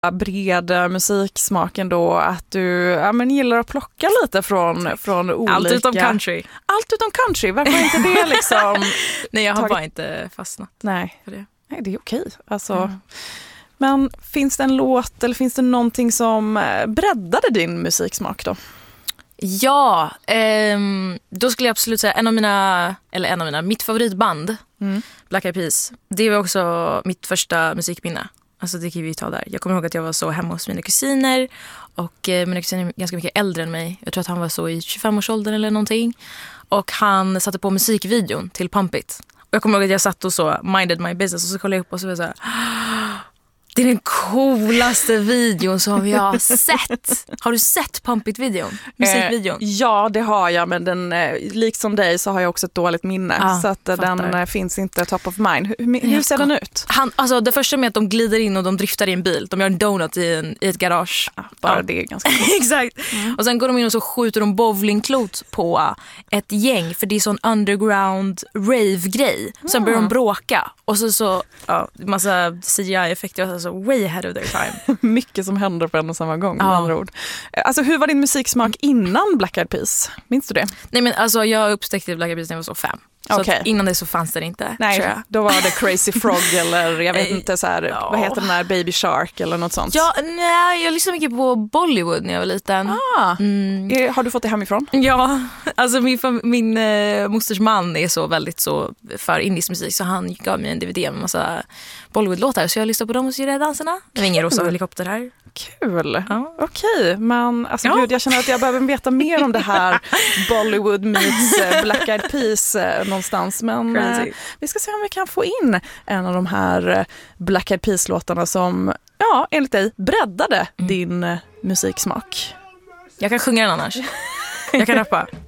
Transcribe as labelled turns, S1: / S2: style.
S1: bred musiksmaken då, att du gillar att plocka lite från olika...
S2: Allt utom country.
S1: Allt utom country, varför inte det liksom?
S2: Nej, jag har bara inte fastnat för det.
S1: Nej, det är okej. Alltså, men finns det en låt eller finns det någonting som breddade din musiksmak då?
S2: Ja, då skulle jag absolut säga mitt favoritband, Black Eyed Peas. Det var också mitt första musikminne. Alltså det kan vi ta där. Jag kommer ihåg att jag var så hemma hos mina kusiner. Och mina kusiner är ganska mycket äldre än mig. Jag tror att han var så i 25-årsåldern eller någonting. Och han satte på musikvideon till Pump It. Och jag kommer ihåg att jag satt och så minded my business. Och så kollade jag upp och så var jag så här... Det är den coolaste videon som jag har sett. Har du sett Pump It-videon? Musikvideon?
S1: Ja, det har jag. Men den, liksom dig så har jag också ett dåligt minne. Så att den finns inte top of mind. Hur ser den ut?
S2: Alltså, det första med att de glider in och de driftar i en bil. De gör en donut i ett garage.
S1: Bara det är ganska
S2: Exakt. Och sen går de in och så skjuter de bowlingklot på ett gäng. För det är sån underground rave-grej. Sen börjar de bråka. Och så massa CGI-effekter. Alltså way ahead of their time.
S1: Mycket som händer på en och samma gång, med andra ord. Alltså, hur var din musiksmak innan Black Eyed Peas? Minns du det?
S2: Nej, men alltså, jag upptäckte Black Eyed Peas när jag var så 5. Så innan det så fanns det inte.
S1: Nej,
S2: tror jag.
S1: Då var det Crazy Frog eller jag vet inte så här, vad heter den där, Baby Shark eller något sånt.
S2: Ja, nej, jag lyssnade mycket på Bollywood när jag var liten.
S1: Har du fått det hemifrån?
S2: Ja, alltså min mosters man är så väldigt så för indisk musik, så han gav mig en DVD med massa Bollywood-låtar, så jag lyssnade på dem och så gjorde jag danserna. Det var ingen rosa helikopter här.
S1: Kul. Ja. Okej, men alltså gud, jag känner att jag behöver veta mer om det här Bollywood meets Black Eyed Peas någonstans. Men vi ska se om vi kan få in en av de här Black Eyed Peas-låtarna som, enligt dig, breddade din musiksmak.
S2: Jag kan sjunga den annars. Jag kan rappa.